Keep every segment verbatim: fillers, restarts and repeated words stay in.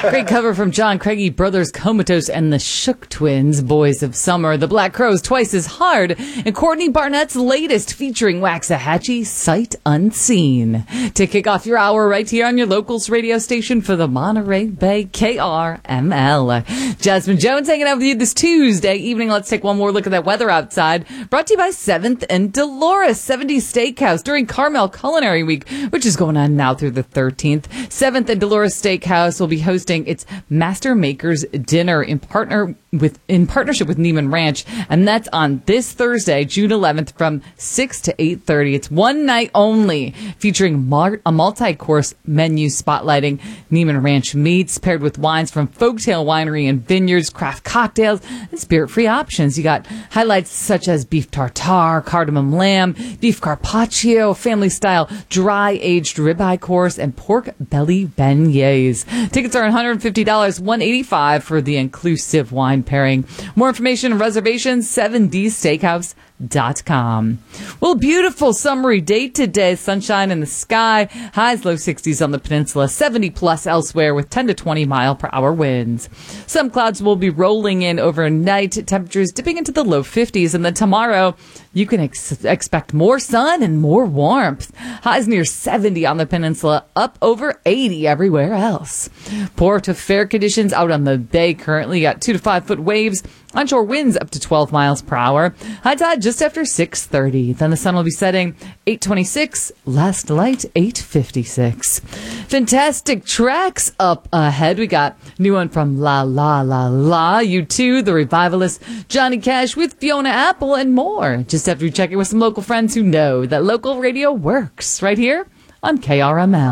Great cover from John Craigie Brothers Comatose and the Shook Twins, Boys of Summer. The Black Crowes, Twice as Hard. And Courtney Barnett's latest featuring Waxahachie, Sight Unseen. To kick off your hour right here on your locals radio station for the Monterey Bay K R M L. Jasmine Jones hanging out with you this Tuesday evening. Let's take one more look at that weather outside. Brought to you by seventh and Dolores seventies Steakhouse during Carmel Culinary Week, which is going on now through the thirteenth. seventh and Dolores Steakhouse will be hosting its Master Makers Dinner in partner with in partnership with Neiman Ranch, and that's on this Thursday, June eleventh, from six to eight thirty. It's one night only, featuring mar- a multi-course menu spotlighting Neiman Ranch meats paired with wines from Folktale Winery and Vineyards, craft cocktails, and spirit-free options. You got highlights such as beef tartare, cardamom lamb, beef carpaccio, family-style dry-aged ribeye course, and pork belly beignets. Tickets are one hundred fifty dollars, one hundred eighty-five dollars for the inclusive wine pairing. More information and reservations, seven D steakhouse dot com. Well, beautiful summery day today. Sunshine in the sky. Highs low sixties on the peninsula, seventy plus elsewhere with ten to twenty mile per hour winds. Some clouds will be rolling in overnight. Temperatures dipping into the low fifties. And then tomorrow, you can ex- expect more sun and more warmth. Highs near seventy on the peninsula, up over eighty everywhere else. Poor to fair conditions out on the bay currently. Got two to five foot waves. Onshore winds up to twelve miles per hour. High tide just after six thirty. Then the sun will be setting eight twenty-six. Last light eight fifty-six. Fantastic tracks up ahead. We got new one from La La La La, U two, The Revivalists, Johnny Cash with Fiona Apple, and more. Just after we check in with some local friends who know that local radio works. Right here on K R M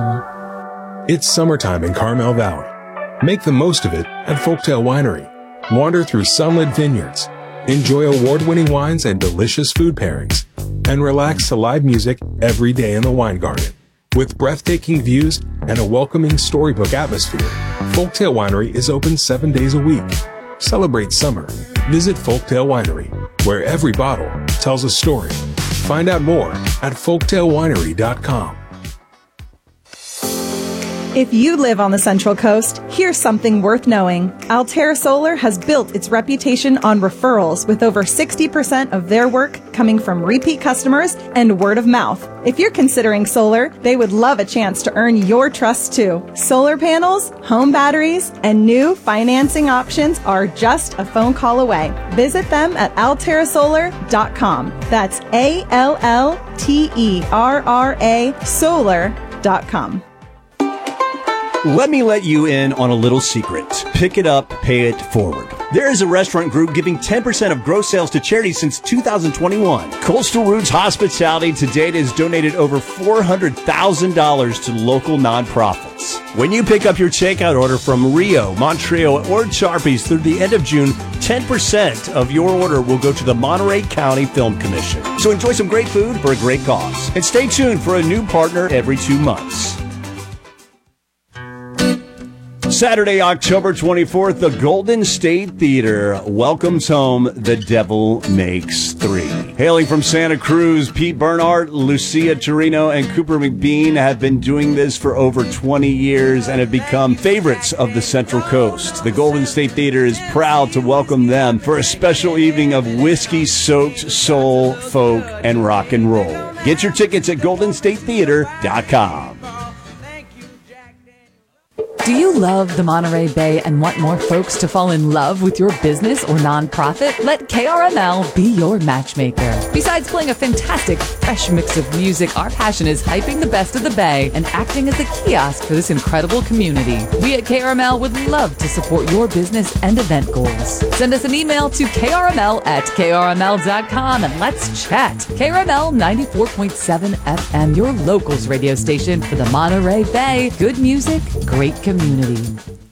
L. It's summertime in Carmel Valley. Make the most of it at Folktale Winery. Wander through sunlit vineyards, enjoy award-winning wines and delicious food pairings, and relax to live music every day in the wine garden. With breathtaking views and a welcoming storybook atmosphere, Folktale Winery is open seven days a week. Celebrate summer. Visit Folktale Winery, where every bottle tells a story. Find out more at folktale winery dot com. If you live on the Central Coast, here's something worth knowing. Altera Solar has built its reputation on referrals, with over sixty percent of their work coming from repeat customers and word of mouth. If you're considering solar, they would love a chance to earn your trust too. Solar panels, home batteries, and new financing options are just a phone call away. Visit them at altera solar dot com. That's A L L T E R R A solar dot com. Let me let you in on a little secret. Pick it up, pay it forward. There is a restaurant group giving ten percent of gross sales to charity since two thousand twenty-one. Coastal Roots Hospitality to date has donated over four hundred thousand dollars to local nonprofits. When you pick up your takeout order from Rio, Montreal, or Charpies through the end of June, ten percent of your order will go to the Monterey County Film Commission. So enjoy some great food for a great cause. And stay tuned for a new partner every two months. Saturday, October twenty-fourth, the Golden State Theater welcomes home The Devil Makes Three. Hailing from Santa Cruz, Pete Bernhardt, Lucia Torino, and Cooper McBean have been doing this for over twenty years and have become favorites of the Central Coast. The Golden State Theater is proud to welcome them for a special evening of whiskey-soaked soul, folk, and rock and roll. Get your tickets at golden state theater dot com. Do you love the Monterey Bay and want more folks to fall in love with your business or nonprofit? Let K R M L be your matchmaker. Besides playing a fantastic, fresh mix of music, our passion is hyping the best of the Bay and acting as a kiosk for this incredible community. We at K R M L would love to support your business and event goals. Send us an email to k r m l at k r m l dot com and let's chat. K R M L ninety-four point seven F M, your locals radio station for the Monterey Bay. Good music, great community.